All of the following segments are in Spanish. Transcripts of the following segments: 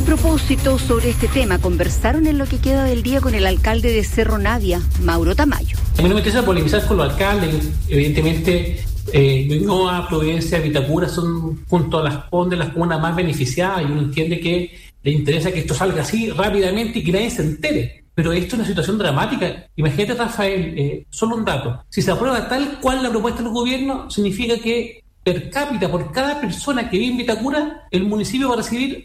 A propósito, sobre este tema, conversaron en lo que queda del día con el alcalde de Cerro Navia, Mauro Tamayo. A mí no me interesa polemizar con los alcaldes, evidentemente. Ñuñoa, Providencia, Vitacura son junto a las Condes las comunas más beneficiadas, y uno entiende que le interesa que esto salga así rápidamente y que nadie se entere. Pero esto es una situación dramática. Imagínate, Rafael, solo un dato. Si se aprueba tal cual la propuesta del gobierno, significa que per cápita, por cada persona que vive en Vitacura, el municipio va a recibir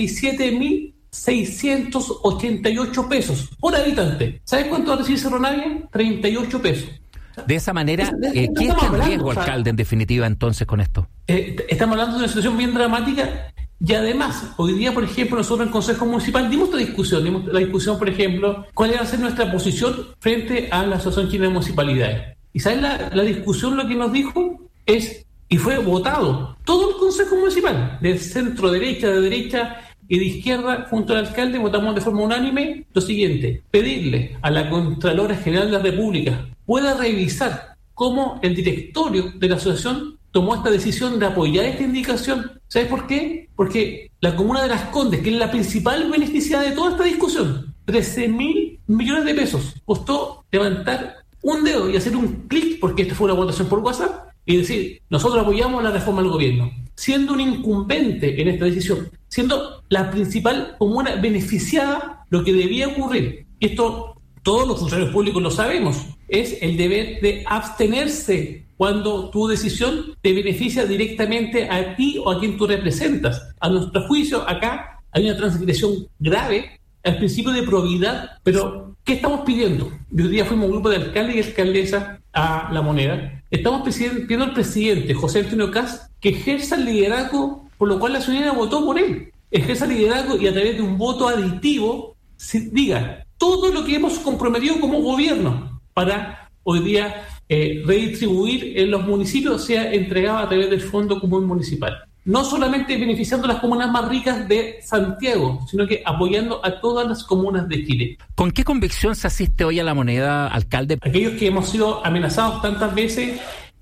87.688 pesos por habitante. ¿Sabes cuánto va a recibir Cerro Navia? 38 pesos. De esa manera, ¿qué está en riesgo, alcalde, en definitiva, entonces, con esto? Estamos hablando de una situación bien dramática, y además, hoy día, por ejemplo, nosotros en el Consejo Municipal dimos la discusión, por ejemplo, cuál iba a ser nuestra posición frente a la Asociación Chilena de Municipalidades. ¿Y sabes la discusión? Lo que nos dijo es, y fue votado, todo el Consejo Municipal, de centro derecha, de derecha y de izquierda, junto al alcalde, votamos de forma unánime lo siguiente: pedirle a la Contralora General de la República pueda revisar cómo el directorio de la asociación tomó esta decisión de apoyar esta indicación. ¿Sabes por qué? Porque la comuna de Las Condes, que es la principal beneficiada de toda esta discusión, 13.000 millones de pesos, costó levantar un dedo y hacer un clic, porque esta fue una votación por WhatsApp, y decir, nosotros apoyamos la reforma del gobierno, siendo un incumbente en esta decisión, siendo la principal comuna beneficiada. Lo que debía ocurrir, y esto todos los funcionarios públicos lo sabemos, es el deber de abstenerse cuando tu decisión te beneficia directamente a ti o a quien tú representas. A nuestro juicio, acá hay una transgresión grave al principio de probidad. Pero, ¿qué estamos pidiendo? Hoy día fuimos un grupo de alcaldes y alcaldesas a La Moneda. Estamos pidiendo al presidente José Antonio Kast que ejerza el liderazgo por lo cual la ciudadanía votó por él. Ejerza el liderazgo y a través de un voto aditivo diga todo lo que hemos comprometido como gobierno para hoy día redistribuir en los municipios sea entregado a través del Fondo Común Municipal. No solamente beneficiando a las comunas más ricas de Santiago, sino que apoyando a todas las comunas de Chile. ¿Con qué convicción se asiste hoy a La Moneda, alcalde? Aquellos que hemos sido amenazados tantas veces,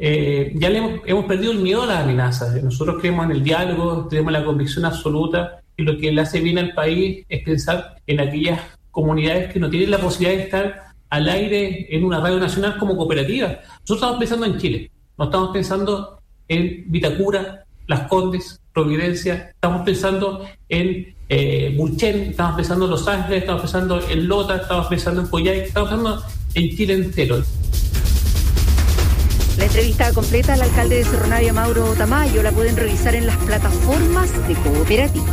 ya hemos perdido el miedo a las amenazas. Nosotros creemos en el diálogo, tenemos la convicción absoluta, y lo que le hace bien al país es pensar en aquellas comunidades que no tienen la posibilidad de estar al aire en una radio nacional como cooperativa. Nosotros estamos pensando en Chile, no estamos pensando en Vitacura, Las Condes, Providencia, estamos pensando en Bulchen, estamos pensando en Los Ángeles, estamos pensando en Lota, estamos pensando en Coyhaique, estamos pensando en Chile entero. La entrevista completa al alcalde de Cerro Navia, Mauro Tamayo, la pueden revisar en las plataformas de Cooperativa.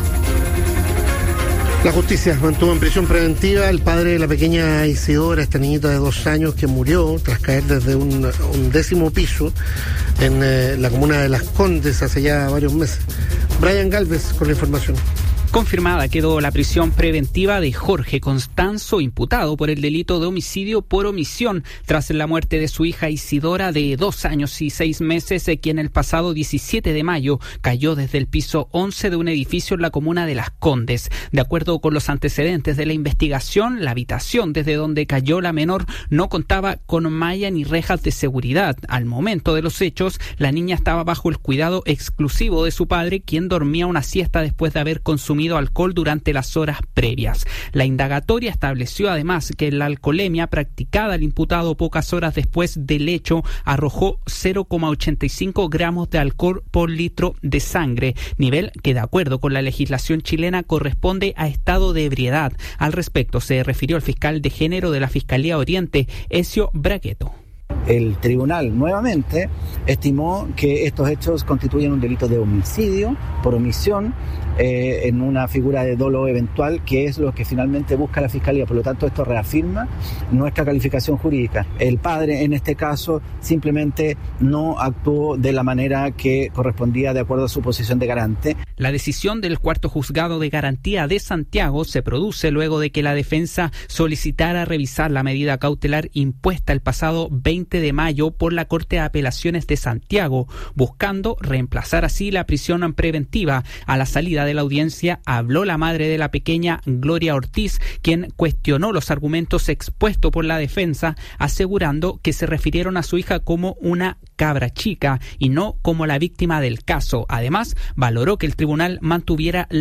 La justicia mantuvo en prisión preventiva al padre de la pequeña Isidora, esta niñita de 2 años que murió tras caer desde un 10º piso en la comuna de Las Condes hace ya varios meses. Brian Galvez con la información. Confirmada quedó la prisión preventiva de Jorge Constanzo, imputado por el delito de homicidio por omisión tras la muerte de su hija Isidora de 2 años y 6 meses, quien el pasado 17 de mayo cayó desde el piso 11 de un edificio en la comuna de Las Condes. De acuerdo con los antecedentes de la investigación, la habitación desde donde cayó la menor no contaba con malla ni rejas de seguridad. Al momento de los hechos, la niña estaba bajo el cuidado exclusivo de su padre, quien dormía una siesta después de haber consumido alcohol durante las horas previas. La indagatoria estableció además que la alcoholemia practicada al imputado pocas horas después del hecho arrojó 0,85 gramos de alcohol por litro de sangre, nivel que de acuerdo con la legislación chilena corresponde a estado de ebriedad. Al respecto se refirió el fiscal de género de la Fiscalía Oriente, Ezio Bragueto. El tribunal nuevamente estimó que estos hechos constituyen un delito de homicidio por omisión en una figura de dolo eventual, que es lo que finalmente busca la Fiscalía. Por lo tanto, esto reafirma nuestra calificación jurídica. El padre, en este caso, simplemente no actuó de la manera que correspondía de acuerdo a su posición de garante. La decisión del cuarto juzgado de garantía de Santiago se produce luego de que la defensa solicitara revisar la medida cautelar impuesta el pasado 20 de mayo por la Corte de Apelaciones de Santiago, buscando reemplazar así la prisión preventiva. A la salida de la audiencia habló la madre de la pequeña, Gloria Ortiz, quien cuestionó los argumentos expuestos por la defensa, asegurando que se refirieron a su hija como una cabra chica y no como la víctima del caso. Además, valoró que el tribunal mantuviera